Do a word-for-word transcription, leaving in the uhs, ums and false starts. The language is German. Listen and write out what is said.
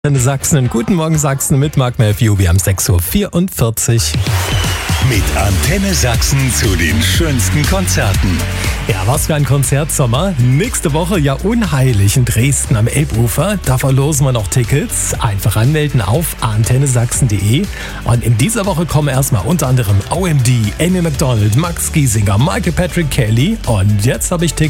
Antenne Sachsen. Guten Morgen Sachsen mit Mark Matthew. Wir haben sechs Uhr vierundvierzig. Mit Antenne Sachsen zu den schönsten Konzerten. Ja, was für ein Konzertsommer. Nächste Woche ja unheilig in Dresden am Elbufer. Da verlosen wir noch Tickets. Einfach anmelden auf antenne sachsen punkt de. Und in dieser Woche kommen erstmal unter anderem O M D, Amy Macdonald, Max Giesinger, Michael Patrick Kelly. Und jetzt habe ich Tickets